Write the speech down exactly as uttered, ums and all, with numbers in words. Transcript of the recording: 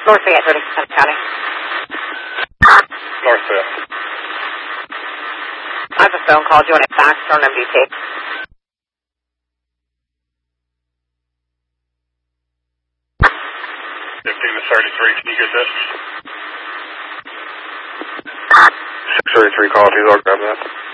North Bay at thirty-seven County. North fifth. I have a phone call. Do you want it fax or an M D T? fifteen to thirty-three, can you get this? six thirty-three, call two, I'll grab that.